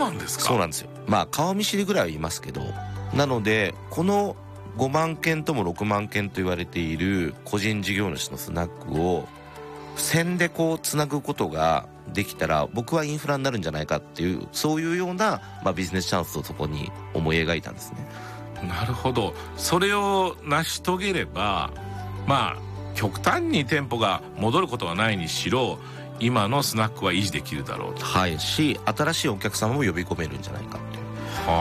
なんですか？ そうなんですよ。まあ顔見知りぐらいはいますけど、なのでこの5万件とも6万件と言われている個人事業主のスナックを線でこうつなぐことができたら、僕はインフラになるんじゃないかっていう、そういうような、ビジネスチャンスをそこに思い描いたんですね。 なるほど。それを成し遂げれば、極端に店舗が戻ることはないにしろ、今のスナックは維持できるだろうと。 はいし、新しいお客様も呼び込めるんじゃないかっていう。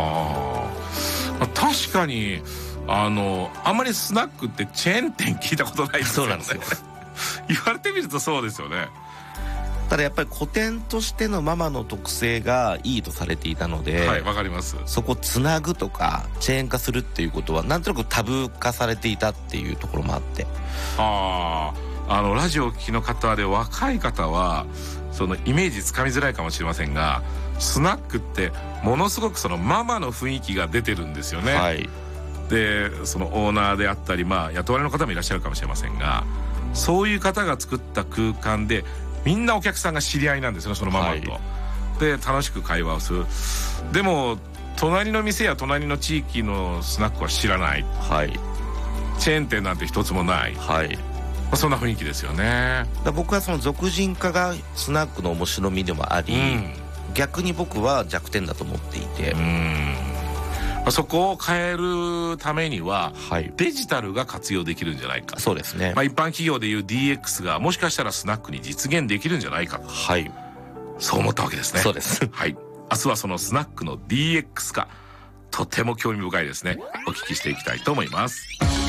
確かにあんまりスナックってチェーン店聞いたことないですよね。 そうなんですよ言われてみるとそうですよね。 ただやっぱり個店としてのママの特性がいいとされていたので、 はい、わかります。 そこつなぐとかチェーン化するっていうことはなんとなくタブー化されていたっていうところもあって、 ラジオをお聞きの方で若い方はそのイメージつかみづらいかもしれませんが、スナックってものすごくそのママの雰囲気が出てるんですよね。 はい、 でそのオーナーであったり、雇われの方もいらっしゃるかもしれませんが、そういう方が作った空間でみんなお客さんが知り合いなんですよね、そのママと。で楽しく会話をする。でも隣の店や隣の地域のスナックは知らない、チェーン店なんて一つもない、そんな雰囲気ですよね。 僕はその俗人化がスナックの面白みでもあり、逆に僕は弱点だと思っていて、 そこを変えるためには、デジタルが活用できるんじゃないか。 そうですね。 一般企業でいう DX がもしかしたらスナックに実現できるんじゃないかと、そう思ったわけですね。 そうです。 明日はそのスナックの DX 化、とても興味深いですね。お聞きしていきたいと思います。